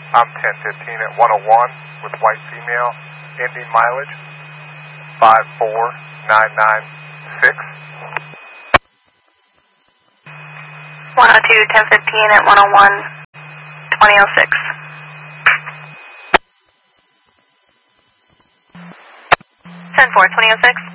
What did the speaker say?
I'm 1015 at 101 with white female, ending mileage 54996. 102, 1015 at 101, 2006. 10-4, 2006.